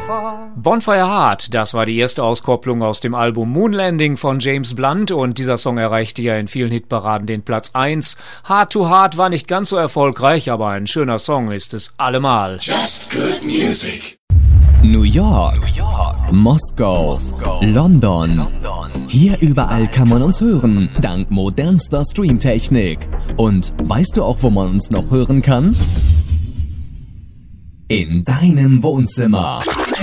Bonfire Heart, das war die erste Auskopplung aus dem Album Moonlanding von James Blunt und dieser Song erreichte ja in vielen Hitparaden den Platz 1. Heart to Heart war nicht ganz so erfolgreich, aber ein schöner Song ist es allemal. Just good music. New York, Moskau, London. Hier überall kann man uns hören, dank modernster Streamtechnik. Und weißt du auch, wo man uns noch hören kann? In deinem Wohnzimmer.